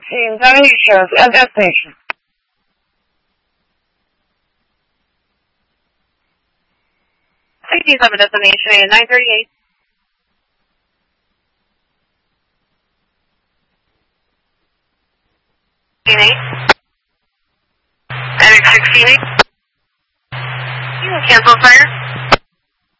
shows at destination. Safety 7 destination at 938. Attic 16. You will cancel fire.